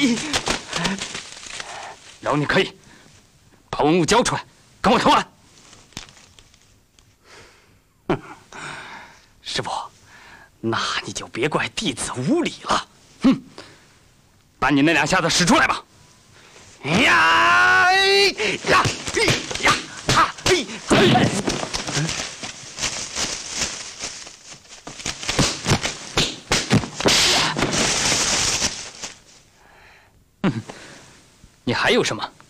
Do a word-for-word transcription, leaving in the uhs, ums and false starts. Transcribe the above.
饶你可以，把文物交出来，跟我投案。 哼，师傅，那你就别怪弟子无礼了。 哼，把你那两下子使出来吧。 呀呀呀呀！啊！嘿！ 嗯，你还有什么？